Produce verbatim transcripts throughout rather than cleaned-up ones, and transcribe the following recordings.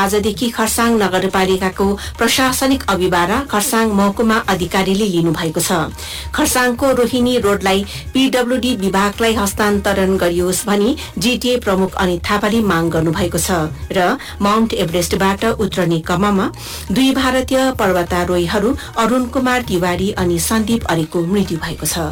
आजदेखि खरसाङ नगरपालिकाको प्रशासनिक अभिभार खरसाङ महकुमा अधिकारीले लिनुभएको छ। खरसाङको रोहिणी रोडलाई पीडब्ल्यूडी विभागलाई हस्तान्तरण गरियोस् भनी जीटीए प्रमुख अनित थापाले माग गर्नुभएको छ र माउन्ट एभरेस्टबाट उत्रने क्रममा दुई भारतीय पर्वतारोहीहरू अरूण कुमार तिवारी अनि सन्दीप अरेको मृत्यु भएको छ।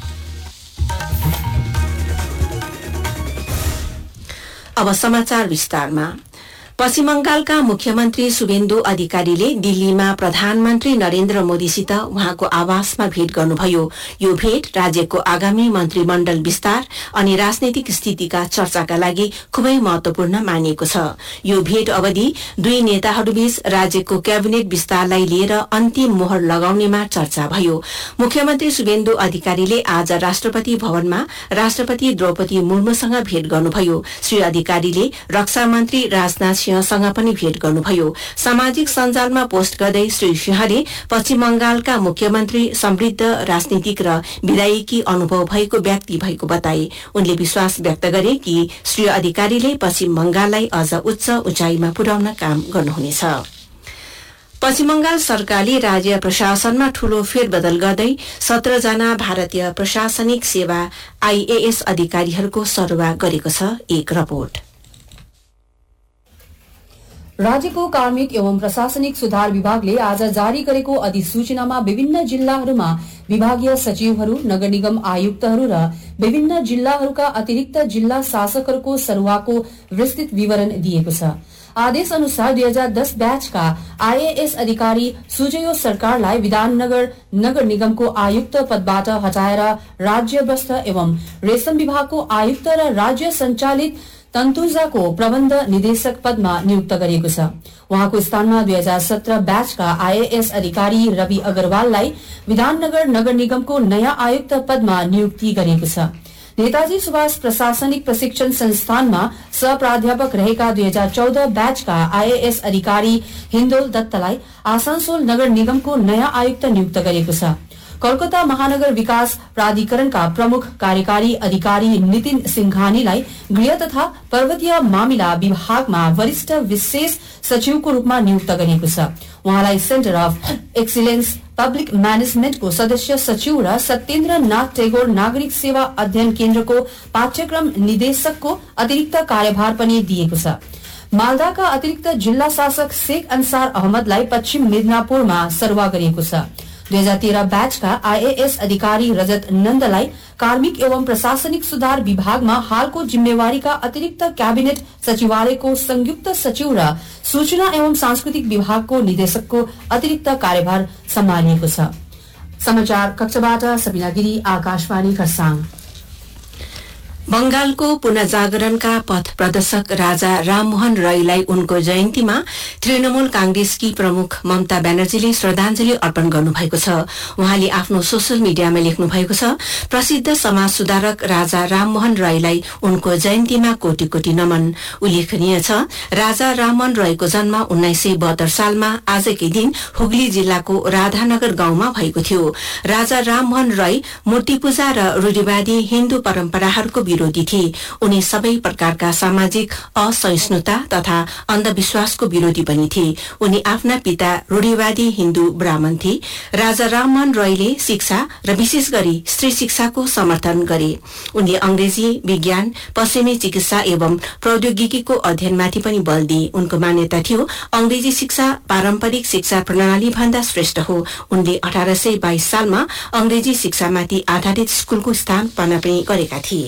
अब समाचार विस्तारमा। पश्चिम बंगालका मुख्यमन्त्री शुभेन्दु अधिकारीले दिल्लीमा प्रधानमन्त्री नरेन्द्र मोदीसित उहाँको आवासमा भेट गर्नुभयो। यो भेट राज्यको आगामी मन्त्रीमण्डल विस्तार अनि राजनैतिक स्थितिका चर्चाका लागि खुबै महत्वपूर्ण मानिएको छ। यो भेट अवधि दुई नेताहरूबीच राज्यको क्याबिनेट विस्तारलाई लिएर अन्तिम मोहर लगाउनेमा चर्चा भयो। मुख्यमन्त्री शुभेन्दु अधिकारीले आज राष्ट्रपति भवनमा राष्ट्रपति द्रौपदी मुर्मुसँग भेट गर्नुभयो। श्री अधिकारीले रक्षा मन्त्री राजनाथ सिंहसँग पनि भेट गर्नुभयो। सामाजिक सञ्जालमा पोस्ट गर्दै श्री सिंहले पश्चिम बंगालका मुख्यमन्त्री समृद्ध राजनीतिक र विधायकी अनुभव भएको व्यक्ति भएको बताए। उनले विश्वास व्यक्त गरे कि श्री अधिकारीले पश्चिम बंगाललाई अझ उच्च उचाइमा पुर्याउन काम गर्नुहुनेछ। पश्चिम बंगाल सरकारले राज्य प्रशासनमा ठूलो फेरबदल गर्दै सत्र जना भारतीय प्रशासनिक सेवा आईएएस अधिकारीहरूको सरुवा गरेको छ। एक रिपोर्ट। राज्यको कार्मिक एवं प्रशासनिक सुधार विभागले आज जारी गरेको अधिसूचनामा विभिन्न जिल्लाहरूमा विभागीय सचिवहरू, नगर निगम आयुक्तहरू र विभिन्न जिल्लाहरूका अतिरिक्त जिल्ला शासकहरूको सरुवाको विस्तृत विवरण दिएको छ। आदेश अनुसार दुई हजार दस ब्याचका आईएएस अधिकारी सुजयो सरकारलाई विधाननगर नगर निगमको आयुक्त पदबाट हटाएर राज्य वस्त्र एवं रेशम विभागको आयुक्त र राज्य संचालित तन्तुजाको प्रबन्ध निदेशक पदमा नियुक्त गरिएको छ। उहाँको स्थानमा दुई हजार सत्र ब्याचका आईएएस अधिकारी रवि अग्रवाललाई विधाननगर नगर निगमको नयाँ आयुक्त पदमा नियुक्ति गरिएको छ। नेताजी सुभाष प्रशासनिक प्रशिक्षण संस्थानमा सहप्राध्यापक रहेका दुई हजार चौध ब्याचका आईएएस अधिकारी हिन्दोल दत्तलाई आसनसोल नगर निगमको नयाँ आयुक्त नियुक्त गरिएको छ। कोलकाता महानगर विकास प्राधिकरणका प्रमुख कार्यकारी अधिकारी नितिन सिंघानीलाई गृह तथा पर्वतीय मामिला विभागमा वरिष्ठ विशेष सचिवको रूपमा नियुक्त गरिएको छ। उहाँलाई सेन्टर अफ एक्सिलेन्स पब्लिक म्यानेजमेन्टको सदस्य सचिव र सत्येन्द्र नाथ टेगोर नागरिक सेवा अध्ययन केन्द्रको पाठ्यक्रम निदेशकको अतिरिक्त कार्यभार पनि दिएको छ। मालदाका अतिरिक्त जिल्ला शासक शेख अन्सार अहमदलाई पश्चिम मिदनापुरमा सरुवा गरिएको छ। दुई हजार तेह्र ब्याचका आईएएस अधिकारी रजत नन्दलाई कार्मिक एवं प्रशासनिक सुधार विभागमा हालको जिम्मेवारीका अतिरिक्त क्याबिनेट सचिवालयको संयुक्त सचिव र सूचना एवं सांस्कृतिक विभागको निदेशकको अतिरिक्त कार्यभार सम्हालिएको छ। समाचार कक्षबाट सबिना गिरी, आकाशवाणी खरसाङ। बंगालको पुनर्जागरणका पथ प्रदर्शक राजा राममोहन रायलाई उनको जयन्तीमा तृणमूल कांग्रेसकी प्रमुख ममता ब्यानर्जीले श्रद्धांजलि अर्पण गर्नुभएको छ। उहाँले आफ्नो सोशल मिडियामा लेख्नु भएको छ, प्रसिद्ध समाज सुधारक राजा राममोहन रायलाई उनको जयन्तीमा कोटि कोटि नमन। उल्लेखनीय छ, राजा राममोहन रायको जन्म उन्नाइस सय बहत्तर सालमा आजकै दिन हुगली जिल्लाको राधानगर गाउँमा भएको थियो। राजा राममोहन राय मूर्ति पूजा र रूढिवादी हिन्दू परम्पराहरूको विरोधी थिए। उनी सबै प्रकारका सामाजिक असहिष्णुता तथा अन्धविश्वासको विरोधी पनि थिए। उनी आफ्ना पिता रूढिवादी हिन्दू ब्राह्मण थिए। राजा राममोहन रायले शिक्षा र विशेष गरी स्त्री शिक्षाको समर्थन गरे। उनले अंग्रेजी, विज्ञान, पश्चिमी चिकित्सा एवं प्रौद्योगिकीको अध्ययनमाथि पनि बल दिए। उनको मान्यता थियो अंग्रेजी शिक्षा पारम्परिक शिक्षा प्रणाली भन्दा श्रेष्ठ हो। उनले अठारह सय बाइस सालमा अंग्रेजी शिक्षामाथि आधारित स्कूलको स्थापना पनि गरेका थिए।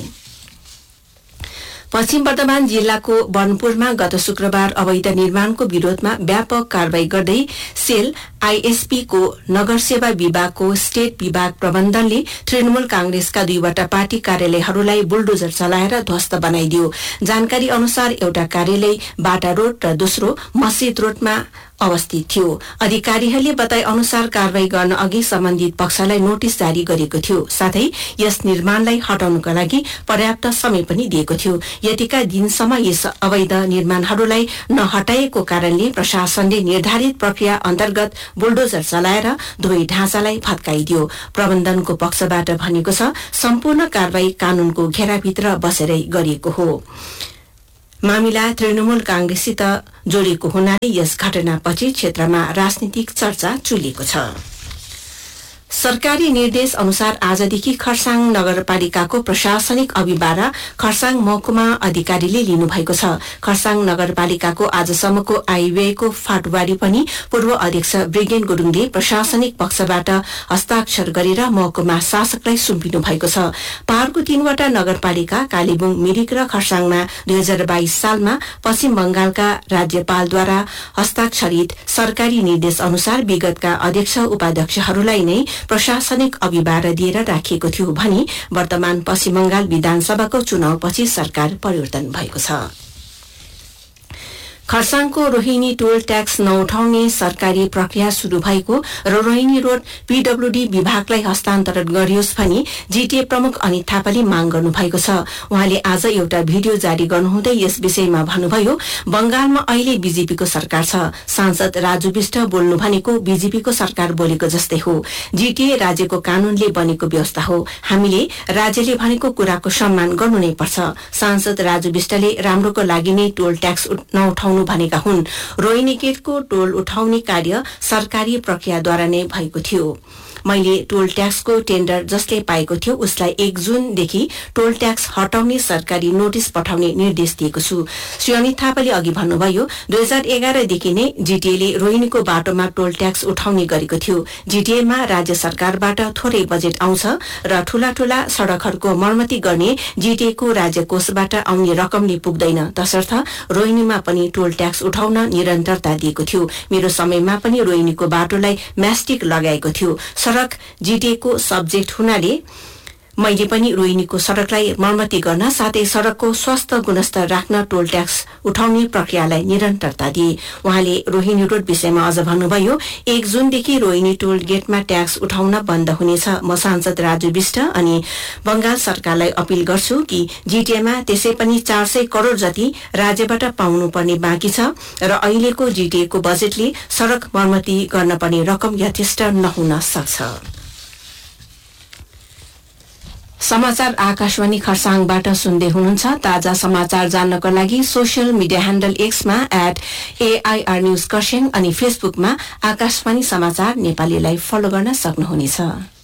पश्चिम वर्धमान जिल्लाको बनपुरमा गत शुक्रबार अवैध निर्माणको विरोधमा व्यापक कारवाही गर्दै सेल आईएसपी को नगर सेवा विभागको स्टेट विभाग प्रबन्धनले तृणमूल कांग्रेसका दुईवटा पार्टी कार्यालयहरूलाई बुलडोजर चलाएर ध्वस्त बनाइदियो। जानकारी अनुसार एउटा कार्यालय बाटा रोड र दोस्रो मस्जिद रोडमा अवस्थित थियो। अधिकारीहरूले बताए अनुसार कारवाही गर्न अघि सम्बन्धित पक्षलाई नोटिस जारी गरेको थियो। साथै यस निर्माणलाई हटाउनका लागि पर्याप्त समय पनि दिएको थियो। यतिका दिनसम्म यस अवैध निर्माणहरूलाई नहटाएको कारणले प्रशासनले निर्धारित प्रक्रिया अन्तर्गत बुलडोजर चलाएर दुवै ढाँचालाई भत्काइदियो। प्रबन्धनको पक्षबाट भनेको छ, सम्पूर्ण कारवाही कानूनको घेराभित्र बसेरै गरिएको हो। मामिला तृणमूल कांग्रेससित जोडिएको हुनाले यस घटनापछि क्षेत्रमा राजनीतिक चर्चा चुलेको छ। सरकारी निर्देश अनुसार आजदेखि खरसाङ नगरपालिकाको प्रशासनिक अभिभार खरसाङ महकुमा अधिकारीले लिनुभएको छ। खरसाङ नगरपालिकाको आजसम्मको आयव्ययको फाटुवारी पनि पूर्व अध्यक्ष ब्रिगेन गुरुङले प्रशासनिक पक्षबाट हस्ताक्षर गरेर महकुमा शासकलाई सुम्पिनु भएको छ। पहाड़को तीनवटा नगरपालिका कालेबुङ, मिरिक र खरसाङमा दुई हजार बाइस सालमा पश्चिम बंगालका राज्यपालद्वारा हस्ताक्षरित सरकारी निर्देश अनुसार विगतका अध्यक्ष उपाध्यक्षहरूलाई नै प्रशासनिक अभिभार दिएर राखिएको थियो भने वर्तमान पश्चिम बंगाल विधानसभाको चुनावपछि सरकार परिवर्तन भएको छ। खरसाङको रोहिणी टोल ट्याक्स नउठाउने सरकारी प्रक्रिया शुरू भएको र रोहिणी रोड पीडब्ल्यूडी विभागलाई हस्तान्तरण गरियोस् भनी जीटीए प्रमुख अनित थापाले माग गर्नु भएको छ। उहाँले आज एउटा भिडियो जारी गर्नुहुँदै यस विषयमा भन्नुभयो, बंगालमा अहिले बीजेपीको सरकार छ। सांसद राजु विष्ट बोल्नु भनेको बीजेपीको सरकार बोलेको जस्तै हो। जीटीए राज्यको कानूनले बनेको व्यवस्था हो। हामीले राज्यले भनेको कुराको सम्मान गर्नु नै पर्छ। सांसद राजु विष्टले राम्रोको लागि नै टोल ट्याक्स नउठाउनु भनेका हुन्। रोहिणी गेटको टोल उठाउने कार्य सरकारी प्रक्रियाद्वारा नै भएको थियो। मैले टोल ट्याक्सको टेन्डर जसले पाएको थियो उसलाई एक जूनदेखि टोल ट्याक्स हटाउने सरकारी नोटिस पठाउने निर्देश दिएको छु। श्री अनित थापाले अघि भन्नुभयो, दुई हजार एघारदेखि नै जीटीएले रोहिणीको बाटोमा टोल ट्याक्स उठाउने गरेको थियो। जीटीएमा राज्य सरकारबाट थोरै बजेट आउँछ र ठूला ठूला सड़कहरूको मर्मती गर्ने जीटीएको राज्य कोषबाट आउने रकमले पुग्दैन। तसर्थ रोहिणीमा पनि टोल ट्याक्स उठाउन निरन्तरता दिएको थियो। मेरो समयमा पनि रोहिणीको बाटोलाई म्यास्टिक लगाएको थियो। सड़क जीटीएको सब्जेक्ट हुनाले मैले पनि रोहिणीको सड़कलाई मर्मती गर्न साथै सड़कको स्वस्थ गुणस्तर राख्न टोल ट्याक्स उठाउने प्रक्रियालाई निरन्तरता दिए। उहाँले रोहिणी रोड विषयमा अझ भन्नुभयो, एक जूनदेखि रोहिणी टोल गेटमा ट्याक्स उठाउन बन्द हुनेछ। म सांसद राजु विष्ट अनि बंगाल सरकारलाई अपील गर्छु कि जीटीएमा त्यसै पनि चार सय करोड़ जति राज्यबाट पाउनु पर्ने बाँकी छ र अहिलेको जीटीएको बजेटले सड़क मर्मती गर्न पर्ने रकम यथेष्ट नहुन सक्छ। समाचार आकाशवाणी खरसाङबाट सुन्दै हुनुहुन्छ। ताजा समाचार जान्नको लागि social media handle एक्समा at AIR news Kurseong अनि फेसबुकमा आकाशवाणी समाचार नेपालीलाई फलो गर्न सक्नुहुनेछ।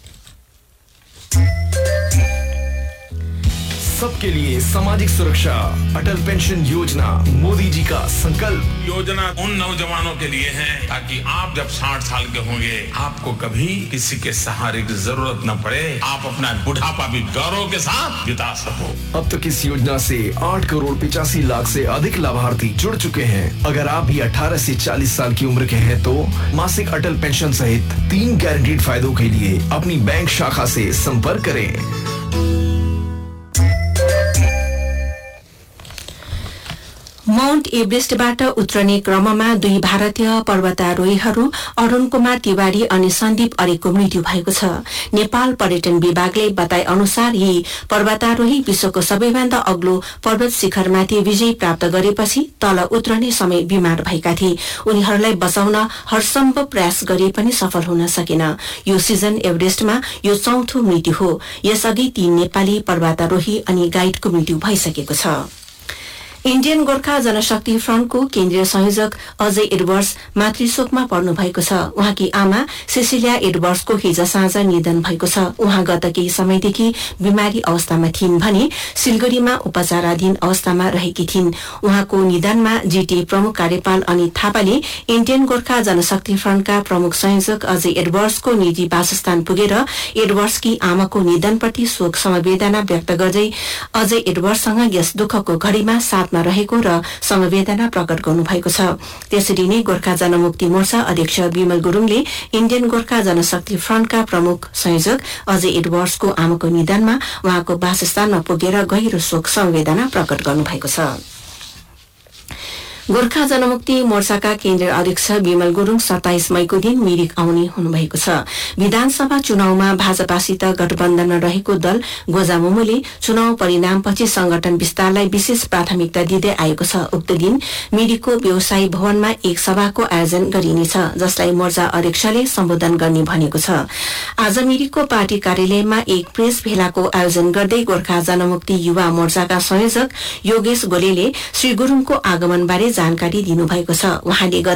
सबके लिए सामाजिक सुरक्षा, अटल पेंशन योजना मोदी जी का संकल्प। योजना उन नौजवानों के लिए है ताकि आप जब साठ साल के होंगे आपको कभी किसी के सहारे की जरूरत न पड़े, आप अपना बुढ़ापा भी गौरव के साथ बिता सको। अब तक इस योजना से आठ करोड़ पिचासी लाख से अधिक लाभार्थी जुड़ चुके हैं। अगर आप भी अठारह से चालीस साल की उम्र के हैं तो मासिक अटल पेंशन सहित तीन गारंटीड फायदों के लिए अपनी बैंक शाखा से संपर्क करें। माउन्ट एभरेस्टबाट उत्रने क्रममा दुई भारतीय पर्वतारोहीहरू अरूण कुमार तिवारी अनि सन्दीप अरेको मृत्यु भएको छ। नेपाल पर्यटन विभागले बताए अनुसार यी पर्वतारोही विश्वको सबैभन्दा अग्लो पर्वत शिखरमाथि विजय प्राप्त गरेपछि तल उत्रने समय बिमार भएका थिए। उनीहरूलाई बचाउन हरसम्भव प्रयास गरे पनि सफल हुन सकेन। यो सिजन एभरेस्टमा यो चौथो मृत्यु हो। यसअघि तीन नेपाली पर्वतारोही अनि गाइडको मृत्यु भइसकेको छ। इण्डियन गोर्खा जनशक्ति फ्रन्टको केन्द्रीय संयोजक अजय एडवर्ड्स मातृशोकमा पर्नु भएको छ। उहाँकी आमा सेसिलिया एडवर्ड्सको हिज साँझ निधन भएको छ। उहाँ गत केही समयदेखि बिमारी अवस्थामा थिइन् भने सिलगढ़ीमा उपचाराधीन अवस्थामा रहेकी थिइन्। उहाँको निधनमा जीटीए प्रमुख कार्यपाल अनित थापाले इण्डियन गोर्खा जनशक्ति फ्रन्टका प्रमुख संयोजक अजय एडवर्ड्सको निजी वासस्थान पुगेर एडवर्ड्सकी आमाको निधनप्रति शोक समवेदना व्यक्त गर्दै अजय एडवर्ड्ससँग यस दुःखको घड़ीमा साथ रहेको र समवेदना प्रकट गर्नु भएको छ। त्यसरी नै गोर्खा जनमुक्ति मोर्चा अध्यक्ष विमल गुरुङले इण्डियन गोर्खा जनशक्ति फ्रन्टका प्रमुख संयोजक अजय एडवर्ड्सको आमाको निधनमा उहाँको वासस्थानमा पुगेर गहिरो शोक समवेदना प्रकट गर्नु भएको छ। गोर्खा जनमुक्ति मोर्चाका केन्द्रीय अध्यक्ष विमल गुरुङ सत्ताइस मईको दिन मिरिक आउने हुनुभएको छ। विधानसभा चुनावमा भाजपासित गठबन्धनमा रहेको दल गोजामुमोले चुनाव परिणामपछि संगठन विस्तारलाई विशेष प्राथमिकता दिँदै आएको छ। उक्त दिन मिरिकको व्यवसायी भवनमा एक सभाको आयोजन गरिनेछ, जसलाई मोर्चा अध्यक्षले सम्बोधन गर्ने भनेको छ। आज मिरिकको पार्टी कार्यालयमा एक प्रेस भेलाको आयोजन गर्दै गोर्खा जनमुक्ति युवा मोर्चाका संयोजक योगेश गोलेले श्री गुरुङको आगमनबारे जानकारी दिनुभएको छ। उहाँले